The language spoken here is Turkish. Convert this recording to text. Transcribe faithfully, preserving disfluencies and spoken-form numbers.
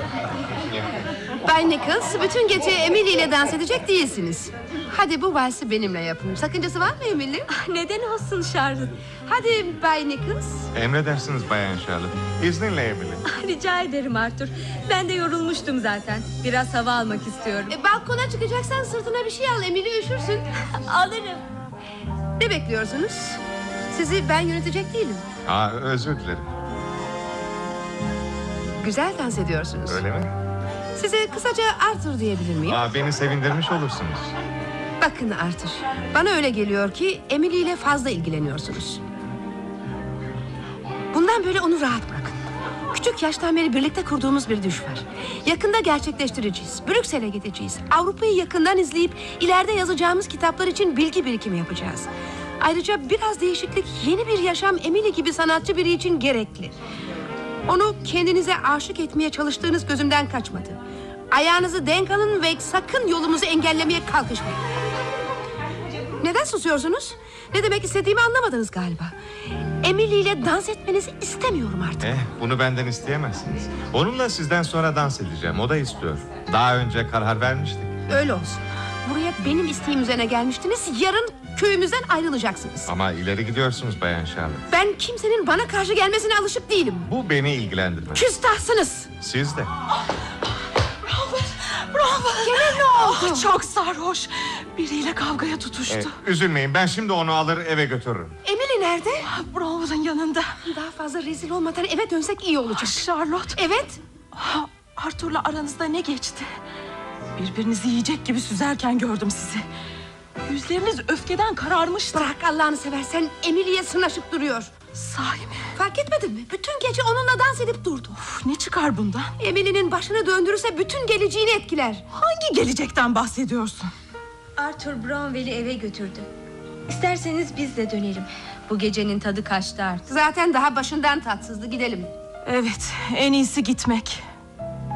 Bay Nichols, bütün gece Emily ile dans edecek değilsiniz. Hadi bu valsi benimle yapın. Sakıncası var mı Emily? Neden olsun Charlotte? Hadi Bay Nichols. Emredersiniz Bayan Charlotte. İzninle Emily. Rica ederim Arthur. Ben de yorulmuştum zaten. Biraz hava almak istiyorum. E, balkona çıkacaksan sırtına bir şey al, Emily üşürsün. Alırım. Ne bekliyorsunuz? Sizi ben yönetecek değilim. Aa, özür dilerim. Güzel dans ediyorsunuz. Öyle mi? Size kısaca Arthur diyebilir miyim? Aa, beni sevindirmiş olursunuz. Bakın Arthur, bana öyle geliyor ki Emily ile fazla ilgileniyorsunuz. Bundan böyle onu rahat bırakın. Küçük yaştan beri birlikte kurduğumuz bir düş var. Yakında gerçekleştireceğiz. Brüksel'e gideceğiz. Avrupa'yı yakından izleyip ileride yazacağımız kitaplar için bilgi birikimi yapacağız. Ayrıca biraz değişiklik, yeni bir yaşam Emily gibi sanatçı biri için gerekli. Onu kendinize aşık etmeye çalıştığınız gözümden kaçmadı. Ayağınızı denk alın ve sakın yolumuzu engellemeye kalkışmayın. Neden susuyorsunuz? Ne demek istediğimi anlamadınız galiba. Emily ile dans etmenizi istemiyorum artık. Eh, bunu benden isteyemezsiniz. Onunla sizden sonra dans edeceğim. O da istiyor. Daha önce karar vermiştik. Öyle olsun. Buraya benim isteğim üzerine gelmiştiniz. Yarın köyümüzden ayrılacaksınız. Ama ileri gidiyorsunuz Bayan Charlotte. Ben kimsenin bana karşı gelmesine alışık değilim. Bu beni ilgilendirmez. Küstahsınız. Siz de. Bravo. Gene ne oldu? Ah, çok sarhoş. Biriyle kavgaya tutuştu. Eh, üzülmeyin, ben şimdi onu alır eve götürürüm. Emily nerede? Bravo'nun yanında. Daha fazla rezil olmadan eve dönsek iyi olacak. Charlotte. Evet. Ah, Arthur'la aranızda ne geçti? Birbirinizi yiyecek gibi süzerken gördüm sizi. Yüzleriniz öfkeden kararmıştı. Bırak Allah'ını seversen, Emily'ye sırnaşıp duruyor. Sahi mi? Fark etmedin mi? Bütün gece onunla dans edip durdu. Of, ne çıkar bundan? Emily'nin başını döndürürse bütün geleceğini etkiler. Hangi gelecekten bahsediyorsun? Arthur Bromwell'i eve götürdü. İsterseniz biz de dönelim. Bu gecenin tadı kaçtı artık. Zaten daha başından tatsızdı, gidelim. Evet, en iyisi gitmek.